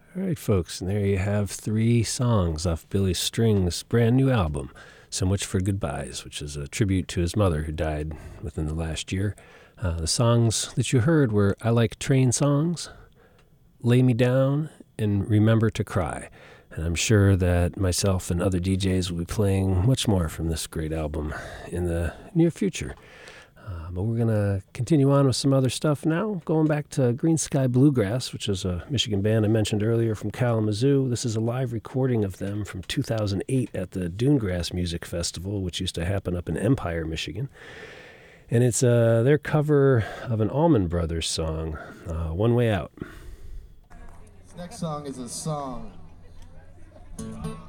All right, folks, and there you have 3 songs off Billy String's brand new album, So Much for Goodbyes, which is a tribute to his mother who died within the last year. The songs that you heard were I Like Train Songs, Lay Me Down, and Remember to Cry. And I'm sure that myself and other DJs will be playing much more from this great album in the near future. But we're going to continue on with some other stuff now, going back to Green Sky Bluegrass, which is a Michigan band I mentioned earlier from Kalamazoo. This is a live recording of them from 2008 at the Dunegrass Music Festival, which used to happen up in Empire, Michigan. And it's their cover of an Allman Brothers song, One Way Out. This next song is a song